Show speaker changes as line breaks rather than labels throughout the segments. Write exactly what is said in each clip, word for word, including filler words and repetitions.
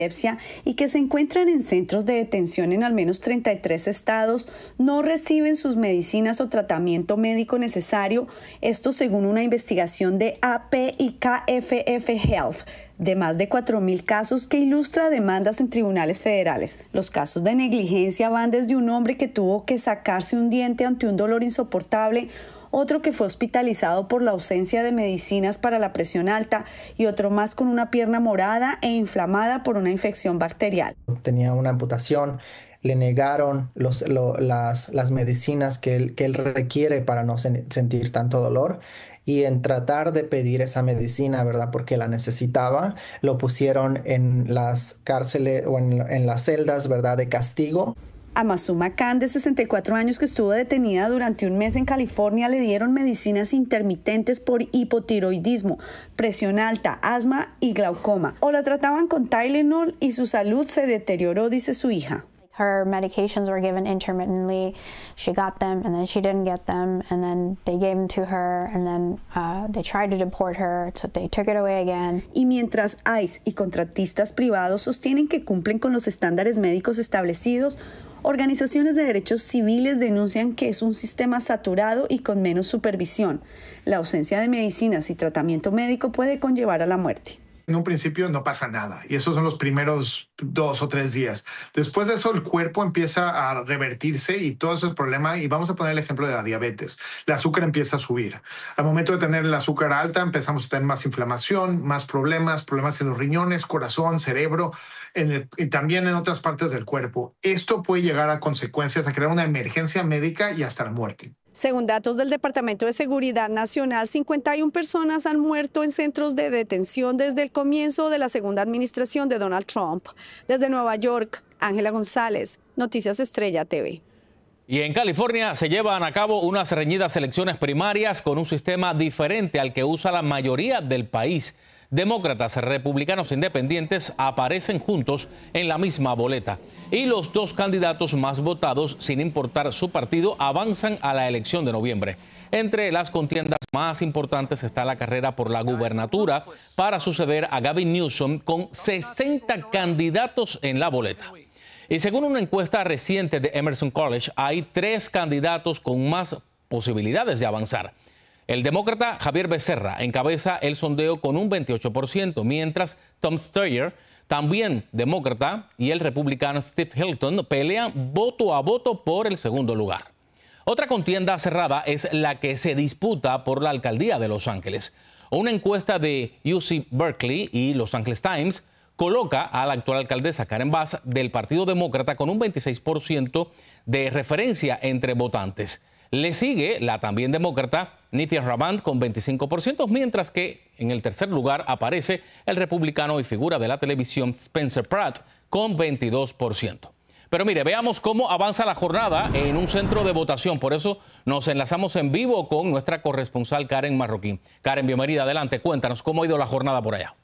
y que se encuentran en centros de detención en al menos treinta y tres estados no reciben sus medicinas o tratamiento médico necesario, esto según una investigación de A P y K F F Health de más de cuatro mil casos que ilustra demandas en tribunales federales. Los casos de negligencia van desde un hombre que tuvo que sacarse un diente ante un dolor insoportable, otro que fue hospitalizado por la ausencia de medicinas para la presión alta y otro más con una pierna morada e inflamada por una infección bacterial.
Tenía una amputación, le negaron los, lo, las, las medicinas que él, que él requiere para no sen- sentir tanto dolor. Y en tratar de pedir esa medicina, ¿verdad? Porque la necesitaba, lo pusieron en las cárceles o en, en las celdas, ¿verdad? De castigo.
A Masuma Khan, de sesenta y cuatro años, que estuvo detenida durante un mes en California, le dieron medicinas intermitentes por hipotiroidismo, presión alta, asma y glaucoma. O la trataban con Tylenol y su salud se deterioró, dice su hija.
Her medications were given intermittently. She got them and then she didn't get them, and then they gave them to her, and then uh, they tried to deport her, so they took it away again.
Y mientras ICE y contratistas privados sostienen que cumplen con los estándares médicos establecidos, organizaciones de derechos civiles denuncian que es un sistema saturado y con menos supervisión. La ausencia de medicinas y tratamiento médico puede conllevar a la muerte.
En un principio no pasa nada y esos son los primeros dos o tres días. Después de eso el cuerpo empieza a revertirse y todo ese problema, y vamos a poner el ejemplo de la diabetes. El azúcar empieza a subir. Al momento de tener el azúcar alta empezamos a tener más inflamación, más problemas, problemas en los riñones, corazón, cerebro en el, y también en otras partes del cuerpo. Esto puede llegar a consecuencias, a crear una emergencia médica y hasta la muerte.
Según datos del Departamento de Seguridad Nacional, cincuenta y una personas han muerto en centros de detención desde el comienzo de la segunda administración de Donald Trump. Desde Nueva York, Ángela González, Noticias Estrella T V.
Y en California se llevan a cabo unas reñidas elecciones primarias con un sistema diferente al que usa la mayoría del país. Demócratas, republicanos e independientes aparecen juntos en la misma boleta. Y los dos candidatos más votados, sin importar su partido, avanzan a la elección de noviembre. Entre las contiendas más importantes está la carrera por la gubernatura para suceder a Gavin Newsom, con sesenta candidatos en la boleta. Y según una encuesta reciente de Emerson College, hay tres candidatos con más posibilidades de avanzar. El demócrata Javier Becerra encabeza el sondeo con un veintiocho por ciento, mientras Tom Steyer, también demócrata, y el republicano Steve Hilton pelean voto a voto por el segundo lugar. Otra contienda cerrada es la que se disputa por la alcaldía de Los Ángeles. Una encuesta de U C Berkeley y Los Angeles Times coloca a la actual alcaldesa Karen Bass del Partido Demócrata con un veintiséis por ciento de referencia entre votantes. Le sigue la también demócrata Nithya Raband con veinticinco por ciento, mientras que en el tercer lugar aparece el republicano y figura de la televisión Spencer Pratt con veintidós por ciento. Pero mire, veamos cómo avanza la jornada en un centro de votación. Por eso nos enlazamos en vivo con nuestra corresponsal Karen Marroquín. Karen, bienvenida, adelante, cuéntanos cómo ha ido la jornada por allá.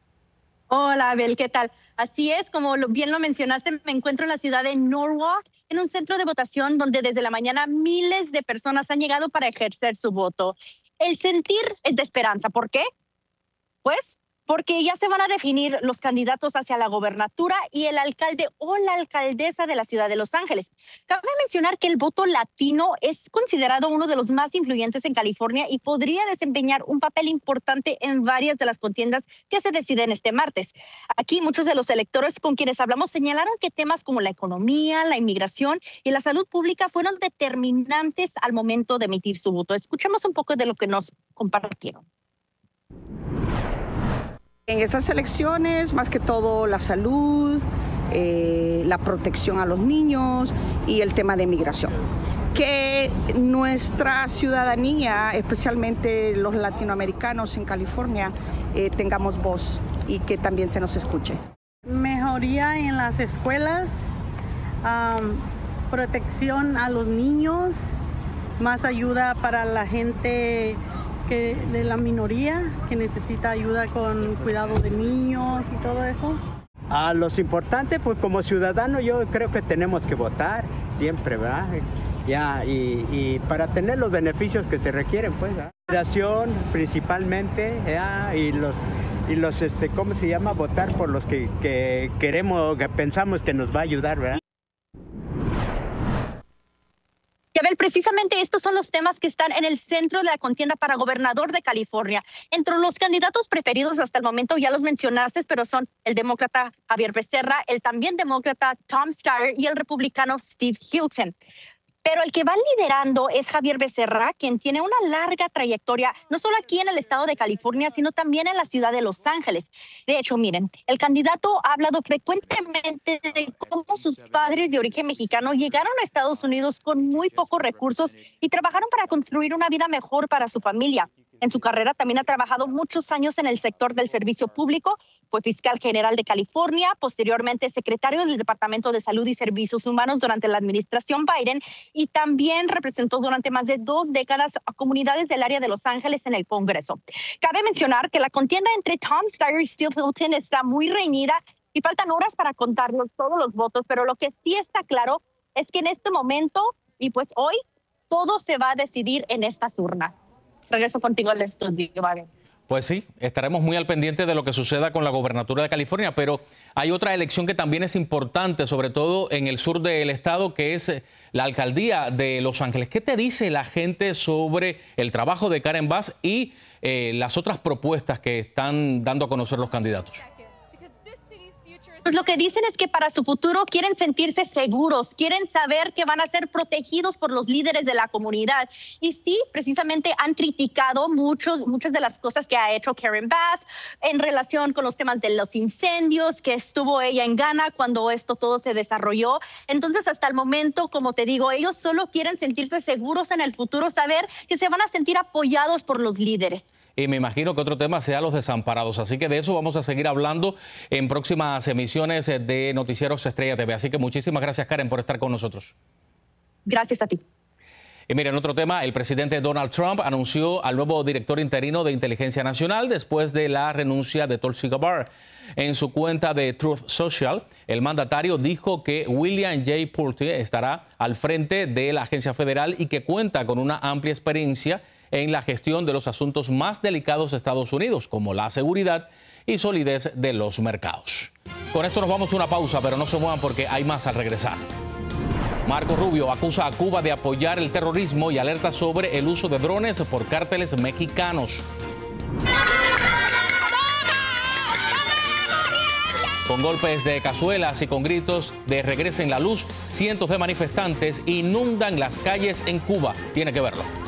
Hola, Abel, ¿qué tal? Así es, como lo, bien lo mencionaste, me encuentro en la ciudad de Norwalk, en un centro de votación donde desde la mañana miles de personas han llegado para ejercer su voto. El sentir es de esperanza. ¿Por qué? Pues porque ya se van a definir los candidatos hacia la gobernatura y el alcalde o la alcaldesa de la ciudad de Los Ángeles. Cabe mencionar que el voto latino es considerado uno de los más influyentes en California y podría desempeñar un papel importante en varias de las contiendas que se deciden este martes. Aquí muchos de los electores con quienes hablamos señalaron que temas como la economía, la inmigración y la salud pública fueron determinantes al momento de emitir su voto. Escuchemos un poco de lo que nos compartieron.
En estas elecciones, más que todo la salud, eh, la protección a los niños y el tema de migración. Que nuestra ciudadanía, especialmente los latinoamericanos en California, eh, tengamos voz y que también se nos escuche.
Mejoría en las escuelas, um, protección a los niños, más ayuda para la gente que de la minoría que necesita ayuda con cuidado de niños y todo eso.
A los importantes, pues como ciudadano yo creo que tenemos que votar siempre, ¿verdad? Ya, y, y para tener los beneficios que se requieren, pues, ¿verdad? Migración principalmente, ya, y los, y los, este, ¿cómo se llama? Votar por los que, que queremos, que pensamos que nos va a ayudar, ¿verdad?
Abel, precisamente estos son los temas que están en el centro de la contienda para gobernador de California. Entre los candidatos preferidos hasta el momento, ya los mencionaste, pero son el demócrata Javier Becerra, el también demócrata Tom Steyer y el republicano Steve Hilton. Pero el que va liderando es Javier Becerra, quien tiene una larga trayectoria, no solo aquí en el estado de California, sino también en la ciudad de Los Ángeles. De hecho, miren, el candidato ha hablado frecuentemente de cómo sus padres de origen mexicano llegaron a Estados Unidos con muy pocos recursos y trabajaron para construir una vida mejor para su familia. En su carrera también ha trabajado muchos años en el sector del servicio público, fue fiscal general de California, posteriormente secretario del Departamento de Salud y Servicios Humanos durante la administración Biden y también representó durante más de dos décadas a comunidades del área de Los Ángeles en el Congreso. Cabe mencionar que la contienda entre Tom Steyer y Steve Hilton está muy reñida y faltan horas para contar todos los votos, pero lo que sí está claro es que en este momento y pues hoy todo se va a decidir en estas urnas. Regreso contigo al estudio, Mario.
Pues sí, estaremos muy al pendiente de lo que suceda con la gobernatura de California, pero hay otra elección que también es importante, sobre todo en el sur del estado, que es la alcaldía de Los Ángeles. ¿Qué te dice la gente sobre el trabajo de Karen Bass y eh, las otras propuestas que están dando a conocer los candidatos?
Pues lo que dicen es que para su futuro quieren sentirse seguros, quieren saber que van a ser protegidos por los líderes de la comunidad. Y sí, precisamente han criticado muchos, muchas de las cosas que ha hecho Karen Bass en relación con los temas de los incendios, que estuvo ella en Ghana cuando esto todo se desarrolló. Entonces, hasta el momento, como te digo, ellos solo quieren sentirse seguros en el futuro, saber que se van a sentir apoyados por los líderes.
Y me imagino que otro tema sea los desamparados. Así que de eso vamos a seguir hablando en próximas emisiones de Noticieros Estrella T V. Así que muchísimas gracias, Karen, por estar con nosotros.
Gracias a ti.
Y miren, otro tema, el presidente Donald Trump anunció al nuevo director interino de Inteligencia Nacional después de la renuncia de Tulsi Gabbard. En su cuenta de Truth Social, el mandatario dijo que William J. Pulte estará al frente de la agencia federal y que cuenta con una amplia experiencia en la gestión de los asuntos más delicados de Estados Unidos, como la seguridad y solidez de los mercados. Con esto nos vamos a una pausa, pero no se muevan porque hay más al regresar. Marco Rubio acusa a Cuba de apoyar el terrorismo y alerta sobre el uso de drones por cárteles mexicanos. Con golpes de cazuelas y con gritos de regresen la luz, cientos de manifestantes inundan las calles en Cuba. Tiene que verlo.